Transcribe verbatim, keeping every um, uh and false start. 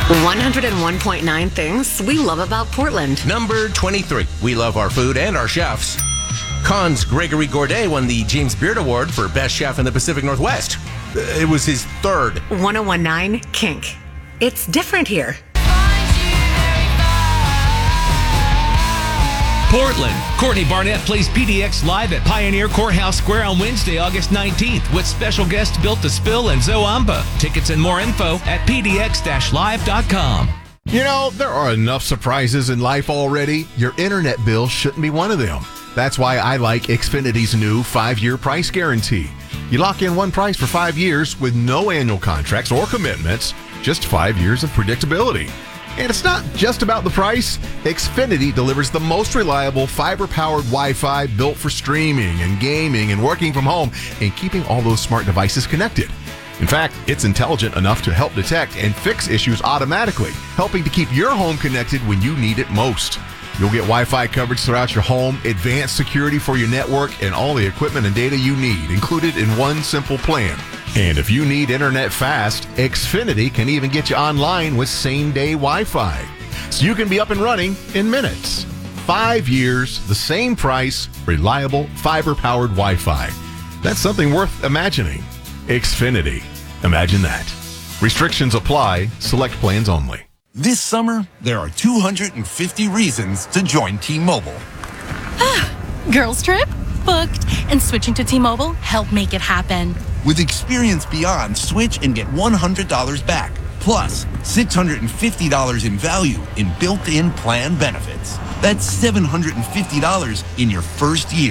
one oh one point nine things we love about Portland. Number twenty-three. We love our food and our chefs. Conn's Gregory Gourdet won the James Beard Award for Best Chef in the Pacific Northwest. It was his third. one oh one point nine Kink. It's different here. Portland. Courtney Barnett plays P D X live at Pioneer Courthouse Square on Wednesday, August nineteenth with special guests Built to Spill and Zoamba. Tickets and more info at p d x dash live dot com. You know, there are enough surprises in life already. Your internet bill shouldn't be one of them. That's why I like Xfinity's new five-year price guarantee. You lock in one price for five years with no annual contracts or commitments, just five years of predictability. And it's not just about the price. Xfinity delivers the most reliable fiber-powered Wi-Fi built for streaming and gaming and working from home and keeping all those smart devices connected. In fact, it's intelligent enough to help detect and fix issues automatically, helping to keep your home connected when you need it most. You'll get Wi-Fi coverage throughout your home, advanced security for your network, and all the equipment and data you need included in one simple plan. And if you need internet fast, Xfinity can even get you online with same-day Wi-Fi. So you can be up and running in minutes. Five years, the same price, reliable, fiber-powered Wi-Fi. That's something worth imagining. Xfinity. Imagine that. Restrictions apply. Select plans only. This summer, there are two hundred fifty reasons to join T-Mobile. Girls trip? Booked. And switching to T-Mobile helped make it happen. With Experience Beyond, switch and get one hundred dollars back. Plus, six hundred fifty dollars in value in built-in plan benefits. That's seven hundred fifty dollars in your first year.